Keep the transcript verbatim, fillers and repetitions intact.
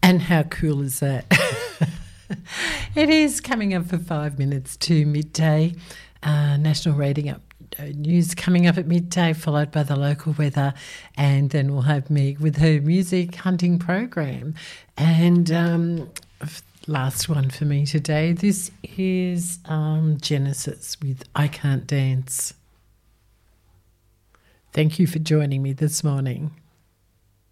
And how cool is that? It is coming up for five minutes to midday. Uh, national rating up uh, news coming up at midday, followed by the local weather, and then we'll have Meg with her music hunting program. And um, last one for me today. This is um, Genesis with I Can't Dance. Thank you for joining me this morning.